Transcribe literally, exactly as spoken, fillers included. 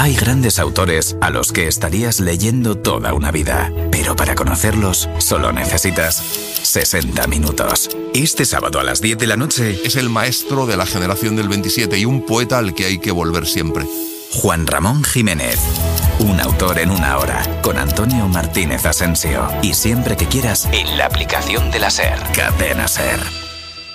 Hay grandes autores a los que estarías leyendo toda una vida, pero para conocerlos solo necesitas sesenta minutos. Este sábado a las diez de la noche es el maestro de la generación del veintisiete y un poeta al que hay que volver siempre. Juan Ramón Jiménez. Un autor en una hora, con Antonio Martínez Asensio. Y siempre que quieras, en la aplicación de la SER. Cadena SER.